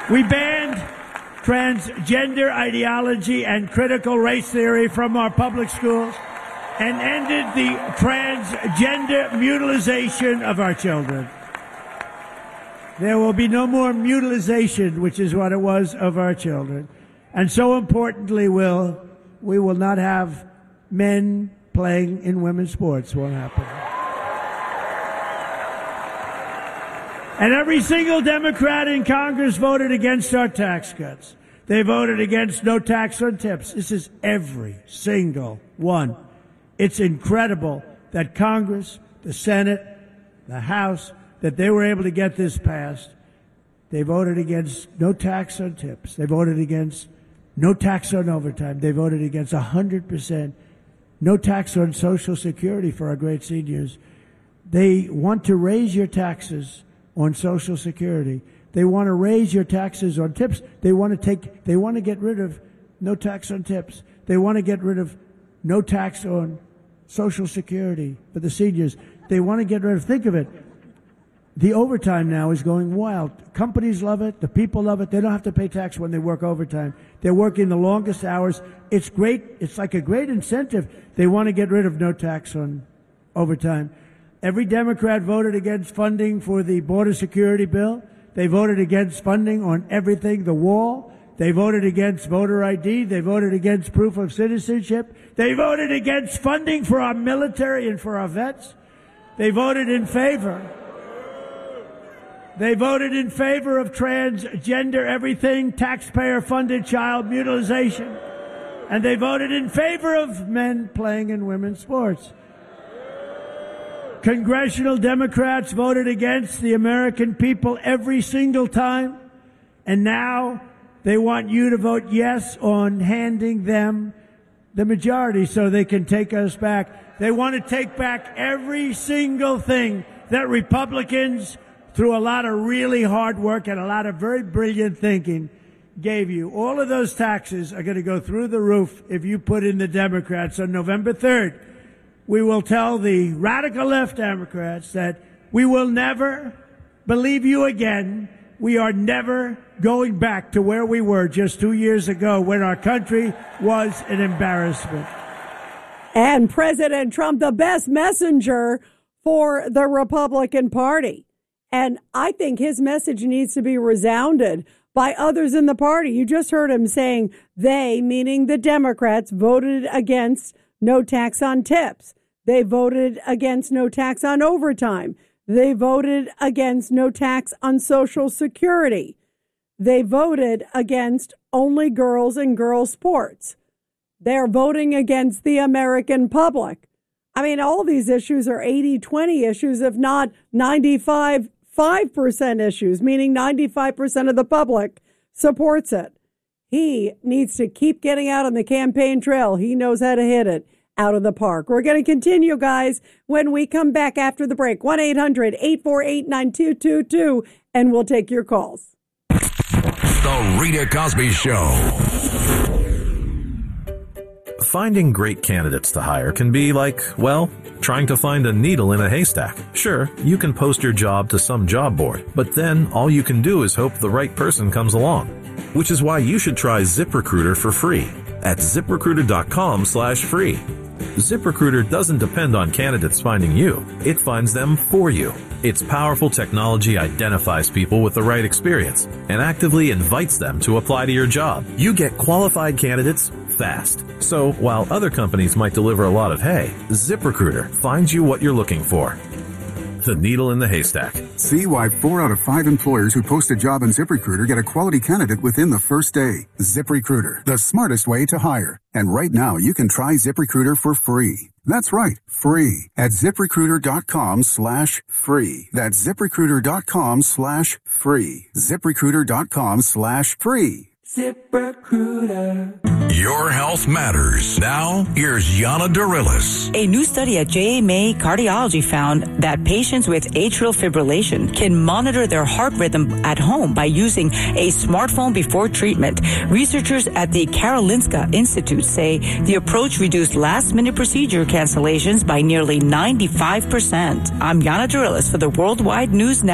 We banned transgender ideology and critical race theory from our public schools and ended the transgender mutilization of our children. There will be no more mutilization, which is what it was, of our children. And so importantly, we will not have men playing in women's sports. Won't happen. And every single Democrat in Congress voted against our tax cuts. They voted against no tax on tips. This is every single one. It's incredible that Congress, the Senate, the House, that they were able to get this passed. They voted against no tax on tips. They voted against no tax on overtime. They voted against 100% no tax on Social Security for our great seniors. They want to raise your taxes on Social Security. They want to raise your taxes on tips. They want to get rid of no tax on tips. They want to get rid of no tax on Social Security for the seniors. They want to get rid of, think of it, the overtime now is going wild. Companies love it. The people love it. They don't have to pay tax when they work overtime. They're working the longest hours. It's great. It's like a great incentive. They want to get rid of no tax on overtime. Every Democrat voted against funding for the border security bill. They voted against funding on everything, the wall. They voted against voter ID. They voted against proof of citizenship. They voted against funding for our military and for our vets. They voted in favor. They voted in favor of transgender everything, taxpayer-funded child mutilization. And they voted in favor of men playing in women's sports. Congressional Democrats voted against the American people every single time. And now they want you to vote yes on handing them the majority so they can take us back. They want to take back every single thing that Republicans, through a lot of really hard work and a lot of very brilliant thinking, gave you. All of those taxes are going to go through the roof if you put in the Democrats on November 3rd. We will tell the radical left Democrats that we will never believe you again. We are never going back to where we were just 2 years ago when our country was an embarrassment. And President Trump, the best messenger for the Republican Party. And I think his message needs to be resounded by others in the party. You just heard him saying they, meaning the Democrats, voted against no tax on tips. They voted against no tax on overtime. They voted against no tax on Social Security. They voted against only girls and girls sports. They're voting against the American public. I mean, all these issues are 80-20 issues, if not 95% issues, meaning 95% of the public supports it. He needs to keep getting out on the campaign trail. He knows how to hit it out of the park. We're going to continue, guys, when we come back after the break. 1-800-848-9222, and we'll take your calls. The Rita Cosby Show. Finding great candidates to hire can be like, well, trying to find a needle in a haystack. Sure, you can post your job to some job board, but then all you can do is hope the right person comes along. Which is why you should try ZipRecruiter for free at ZipRecruiter.com/free. ZipRecruiter doesn't depend on candidates finding you. It finds them for you. Its powerful technology identifies people with the right experience and actively invites them to apply to your job. You get qualified candidates fast. So while other companies might deliver a lot of hay, ZipRecruiter finds you what you're looking for. The needle in the haystack. See why 4 out of 5 employers who post a job on ZipRecruiter get a quality candidate within the first day. ZipRecruiter, the smartest way to hire. And right now, you can try ZipRecruiter for free. That's right, free at ZipRecruiter.com/free. That's ZipRecruiter.com/free. ZipRecruiter.com/free. ZipRecruiter. Your health matters. Now, here's Yana Darilis. A new study at JMA Cardiology found that patients with atrial fibrillation can monitor their heart rhythm at home by using a smartphone before treatment. Researchers at the Karolinska Institute say the approach reduced last-minute procedure cancellations by nearly 95%. I'm Yana Darilis for the Worldwide News Network.